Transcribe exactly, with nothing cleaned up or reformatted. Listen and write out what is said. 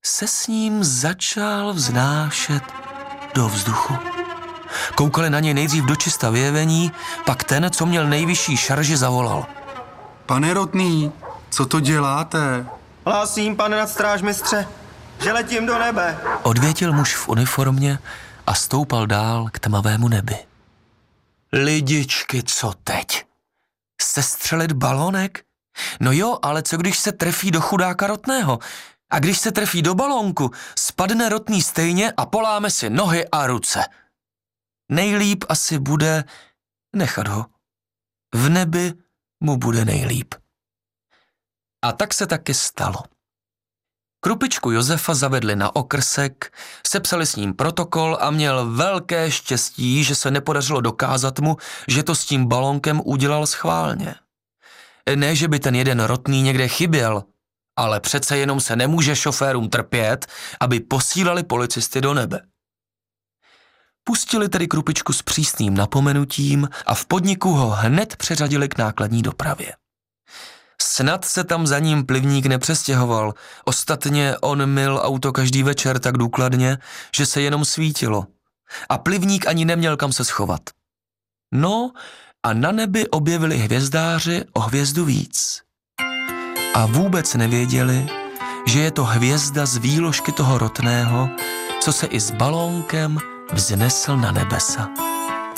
se s ním začal vznášet do vzduchu. Koukali na něj nejdřív dočista vyjevení, pak ten, co měl nejvyšší šarži, zavolal. Pane Rotný, co to děláte? Hlásím, pane nadstrážmistře, že letím do nebe. Odvětil muž v uniformě a stoupal dál k tmavému nebi. Lidičky, co teď? Sestřelit balónek? No jo, ale co když se trefí do chudáka Rotného? A když se trefí do balónku, spadne Rotný stejně a poláme si nohy a ruce. Nejlíp asi bude nechat ho. V nebi mu bude nejlíp. A tak se taky stalo. Krupičku Josefa zavedli na okrsek, sepsali s ním protokol a měl velké štěstí, že se nepodařilo dokázat mu, že to s tím balónkem udělal schválně. Ne, že by ten jeden Rotný někde chyběl, ale přece jenom se nemůže šoférům trpět, aby posílali policisty do nebe. Pustili tedy Krupičku s přísným napomenutím a v podniku ho hned přeřadili k nákladní dopravě. Snad se tam za ním plivník nepřestěhoval, ostatně on myl auto každý večer tak důkladně, že se jenom svítilo. A plivník ani neměl kam se schovat. No a na nebi objevili hvězdáři o hvězdu víc. A vůbec nevěděli, že je to hvězda z výložky toho Rotného, co se i s balónkem vznesl na nebesa.